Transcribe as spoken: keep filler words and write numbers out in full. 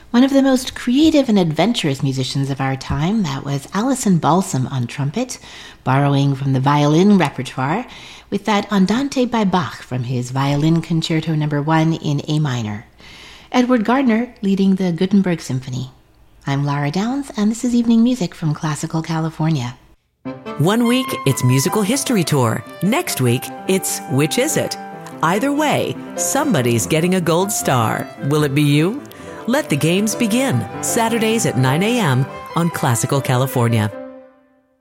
One of the most creative and adventurous musicians of our time, that was Alison Balsam on trumpet, borrowing from the violin repertoire, with that Andante by Bach from his Violin Concerto number one in A minor. Edward Gardner leading the Gutenberg Symphony. I'm Lara Downs, and this is Evening Music from Classical California. One week, it's Musical History Tour. Next week, it's Which Is It? Either way, somebody's getting a gold star. Will it be you? Let the games begin. Saturdays at nine a.m. on Classical California.